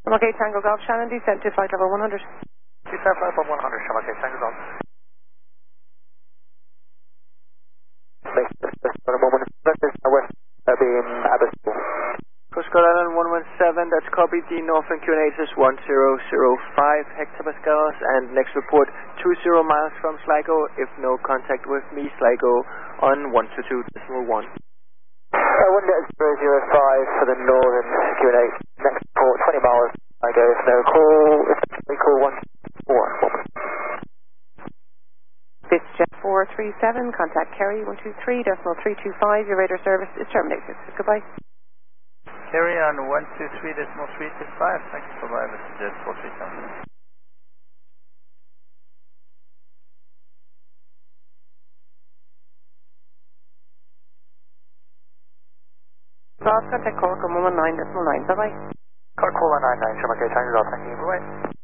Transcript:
Okay, Tango Golf Shannon, descent to flight level 100. Descent flight level 100, okay, Tango Golf. For a moment, this is West being Abyssal. Coast Guard Island 117, that's copy. The Northern QNH is 1005 hectopascals, and next report 20 miles from Sligo. If no contact with me, Sligo on 122.1. 1005 for the Northern QNH. Next report 20 miles. Sligo. If no call, effectively call 141. This is Jet 437, contact Kerry 123.325. Your radar service is terminated. Goodbye. Kerry on 123.325. Thanks for my message, Jet 437. Contact Cork on 119.9. Bye-bye. Cork 199, okay, Tango Golf, thank you. Bye-bye.